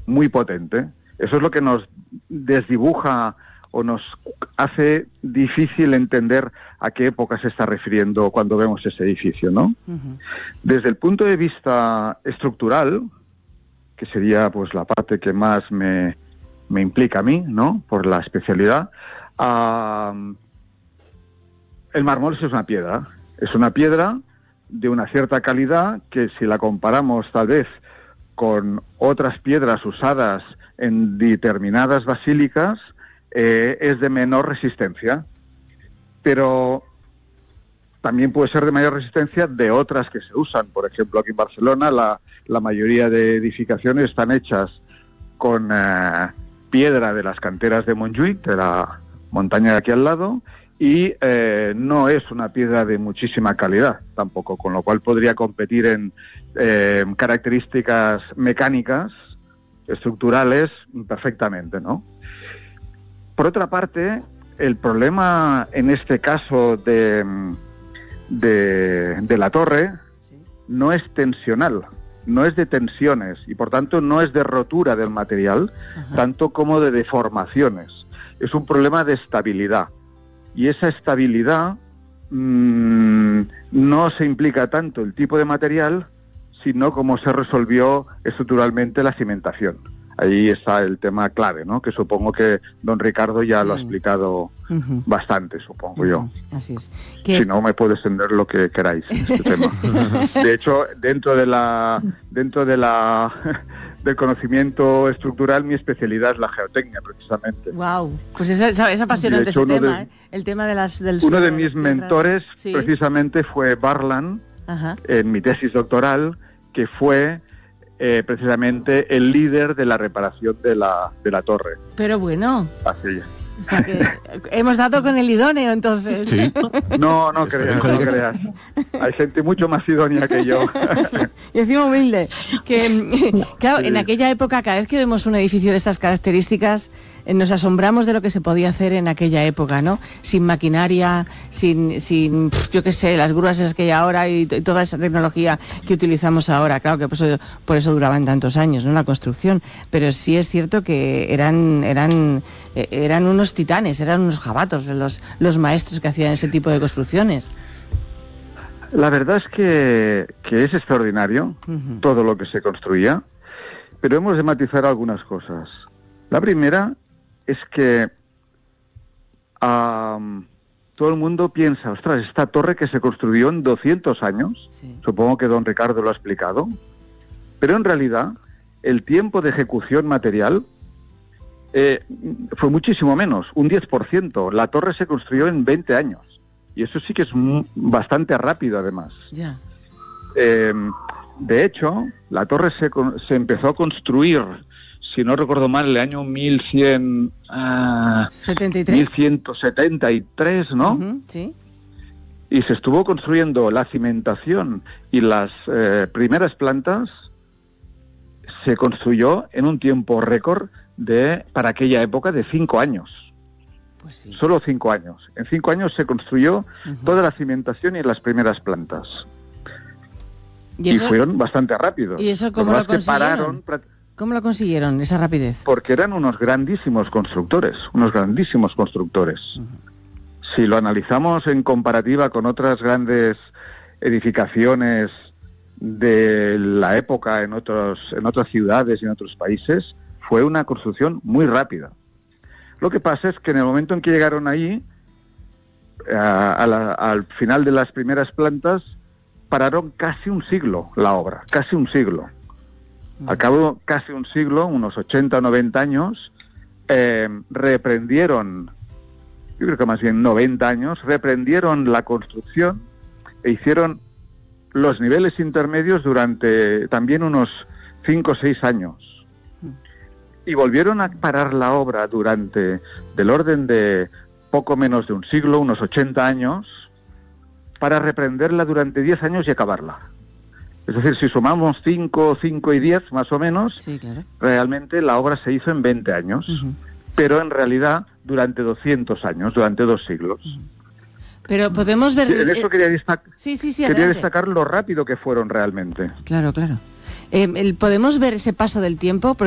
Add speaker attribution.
Speaker 1: muy potente. Eso es lo que nos desdibuja o nos hace difícil entender a qué época se está refiriendo cuando vemos ese edificio, ¿no? Uh-huh. Desde el punto de vista estructural, que sería pues la parte que más me implica a mí, ¿no? Por la especialidad, el mármol es una piedra. Es una piedra de una cierta calidad que, si la comparamos tal vez con otras piedras usadas en determinadas basílicas, es de menor resistencia. Pero también puede ser de mayor resistencia de otras que se usan. Por ejemplo, aquí en Barcelona la mayoría de edificaciones están hechas con piedra de las canteras de Montjuïc, de la montaña de aquí al lado, y no es una piedra de muchísima calidad tampoco, con lo cual podría competir en características mecánicas, estructurales, perfectamente, ¿no? Por otra parte, el problema en este caso de la torre no es tensional, no es de tensiones y por tanto no es de rotura del material, uh-huh, tanto como de deformaciones. Es un problema de estabilidad. Y esa estabilidad no se implica tanto el tipo de material, sino cómo se resolvió estructuralmente la cimentación. Ahí está el tema clave, ¿no? Que supongo que don Ricardo ya lo ha explicado bastante, supongo yo.
Speaker 2: Así es.
Speaker 1: Si no, me puedo extender lo que queráis en este tema. De hecho, dentro del conocimiento estructural, mi especialidad es la geotecnia, precisamente.
Speaker 2: Wow, pues es apasionante ese tema, el tema del suelo.
Speaker 1: Uno de mis mentores, precisamente, fue Barlan, ajá, en mi tesis doctoral, que fue precisamente el líder de la reparación de la torre.
Speaker 2: Pero bueno.
Speaker 1: Así.
Speaker 2: O sea que hemos dado con el idóneo, entonces.
Speaker 3: Sí.
Speaker 1: No creas. Hay gente mucho más idónea que yo.
Speaker 2: Y encima humilde. Claro, en aquella época, cada vez que vemos un edificio de estas características, nos asombramos de lo que se podía hacer en aquella época, ¿no? Sin maquinaria, sin yo qué sé, las grúas esas que hay ahora y toda esa tecnología que utilizamos ahora. Claro que por eso duraban tantos años, ¿no? La construcción. Pero sí es cierto que eran unos titanes, eran unos jabatos los maestros que hacían ese tipo de construcciones.
Speaker 1: La verdad es que es extraordinario, uh-huh, todo lo que se construía, pero hemos de matizar algunas cosas. La primera es que todo el mundo piensa, ostras, esta torre que se construyó en 200 años, sí, supongo que don Ricardo lo ha explicado, pero en realidad el tiempo de ejecución material fue muchísimo menos, un 10%. La torre se construyó en 20 años. Y eso sí que es bastante rápido, además.
Speaker 2: Yeah.
Speaker 1: De hecho, la torre se empezó a construir, si no recuerdo mal, en el año 1173, ¿no?
Speaker 2: Uh-huh, sí.
Speaker 1: Y se estuvo construyendo la cimentación y las primeras plantas se construyó en un tiempo récord para aquella época de 5 años.
Speaker 2: Pues sí.
Speaker 1: Solo 5 años. En 5 años se construyó, uh-huh, toda la cimentación y las primeras plantas. Y fueron bastante rápidos.
Speaker 2: ¿Y eso cómo lo consiguieron? ¿Cómo lo consiguieron, esa rapidez?
Speaker 1: Porque eran unos grandísimos constructores. Uh-huh. Si lo analizamos en comparativa con otras grandes edificaciones de la época en otras ciudades y en otros países, fue una construcción muy rápida. Lo que pasa es que en el momento en que llegaron ahí, al final de las primeras plantas, pararon casi un siglo la obra, casi un siglo. Al cabo casi un siglo, unos 80 o 90 años, reprendieron, yo creo que más bien 90 años, reprendieron la construcción e hicieron los niveles intermedios durante también unos 5 o 6 años. Y volvieron a parar la obra durante del orden de poco menos de un siglo, unos 80 años, para reprenderla durante 10 años y acabarla. Es decir, si sumamos 5 y 10 más o menos,
Speaker 2: sí, claro, realmente
Speaker 1: la obra se hizo en 20 años, uh-huh, pero en realidad durante 200 años, durante 2 siglos.
Speaker 2: Uh-huh. Pero podemos ver...
Speaker 1: En esto quería
Speaker 2: adelante.
Speaker 1: Destacar lo rápido que fueron realmente.
Speaker 2: Claro. ¿Podemos ver ese paso del tiempo?